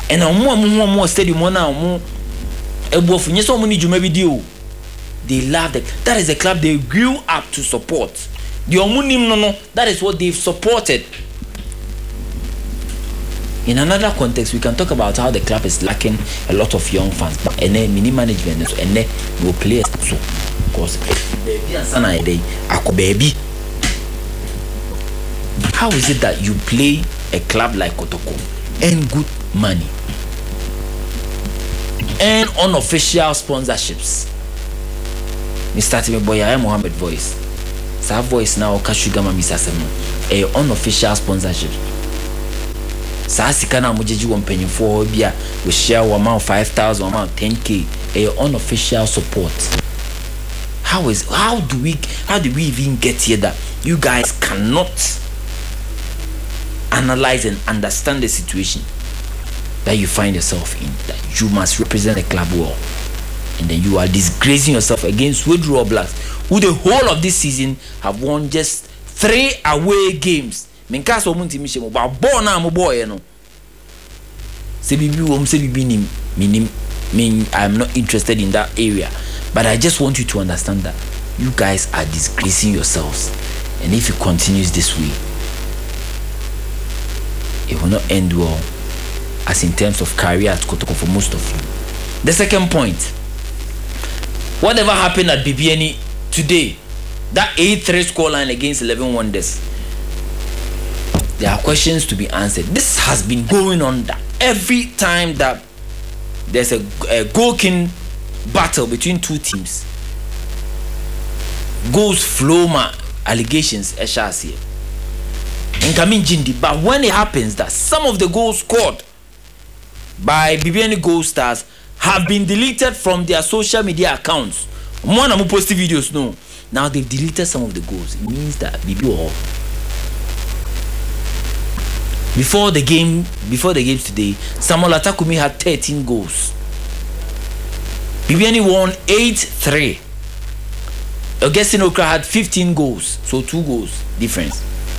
And more stadium now ebofu nye so muni juma video. They love it. That is a club they grew up to support. The omunim no, that is what they've supported. In another context, we can talk about how the club is lacking a lot of young fans, but mini management and no players so because baby and sana day ako baby. How is it that you play a club like Kotoko and good money and unofficial sponsorships? Mr. Timeboya Mohammed voice. Sa voice now Kashugama Mr. Semo. A unofficial sponsorship. Sa sikana mujeji wampenyi for bia we share amount 5,000 amount 10k. A unofficial support. How do we even get here that you guys cannot analyze and understand the situation that you find yourself in, that you must represent the club well, and then you are disgracing yourself against Woodrow Blacks, who the whole of this season have won just 3 away games. Menkaso munti mishe ba born na mo boy no. Se bibi I'm not interested in that area, but I just want you to understand that you guys are disgracing yourselves, and if it continues this way, it will not end well, as in terms of career at Kotoko for most of you. The second point, whatever happened at BBNE today, that 8-3 scoreline against 11 Wonders, there are questions to be answered. This has been going on that every time that there's a goal-king battle between two teams, goals flow allegations here. But when it happens that some of the goals scored by BBNE Gold Stars have been deleted from their social media accounts, one of them posted videos, no. Now they've deleted some of the goals. It means that BBNE before the games today, Samuel Atakumi had 13 goals. BBNE won 8-3. Augustine Okra had 15 goals, so 2 goals difference.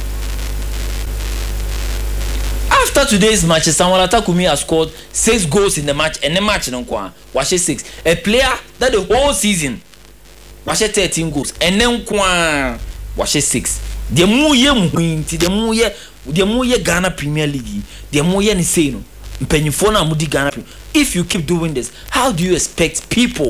After today's match, Samuel Atakumi has scored 6 goals in the match, and the match was 6. A player that the whole season was 13 goals, and then was 6. The more Ghana Premier League, the more you say no. If you keep doing this, how do you expect people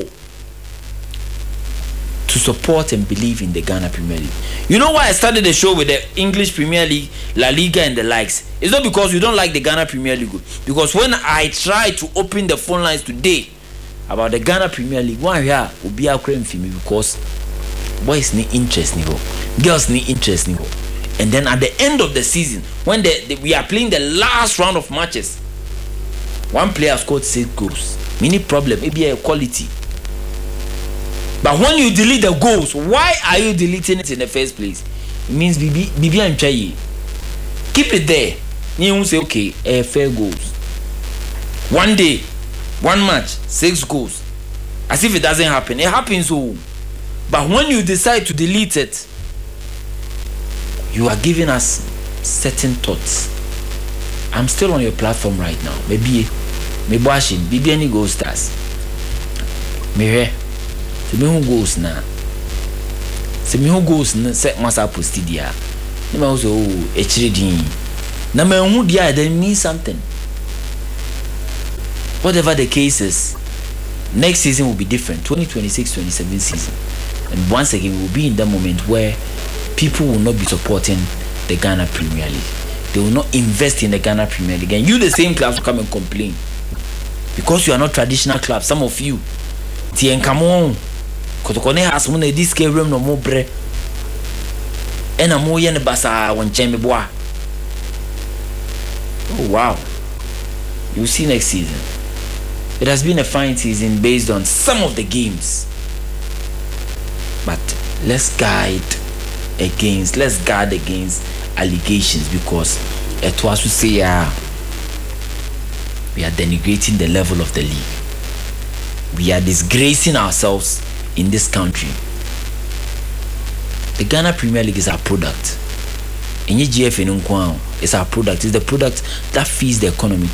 to support and believe in the Ghana Premier League? You know why I started the show with the English Premier League, La Liga and the likes? It's not because you don't like the Ghana Premier League. Because when I tried to open the phone lines today about the Ghana Premier League, one here will be a crime for me, because boys need interest, girls need interest. And then at the end of the season, when we are playing the last round of matches, one player scored 6 goals. Mini problem, maybe a quality. But when you delete the goals, why are you deleting it in the first place? It means Bibi and Chayi. Keep it there. You won't say, okay, fair goals. One day, one match, 6 goals. As if it doesn't happen. It happens. But when you decide to delete it, you are giving us certain thoughts. I'm still on your platform right now. Maybe BBNE Gold Stars. Mire. Se me who goes now. Se me who goes na set masa postidia. Ne ma also HD. Na me who dia then mean something. Whatever the case is, next season will be different. 2026-27 season. And once again, we will be in that moment where people will not be supporting the Ghana Premier League. They will not invest in the Ghana Premier League. And you, the same clubs, will come and complain. Because you are not traditional clubs. Some of you, Tien Kamon, Kotokone has one of this room no more bre. And a more yen basa one chamber bois. Oh wow. You'll see next season. It has been a fine season based on some of the games. But let's guard against allegations, because it was to say we are denigrating the level of the league. We are disgracing ourselves in this country. The Ghana Premier League is our product. It's our product. It's the product that feeds the economy.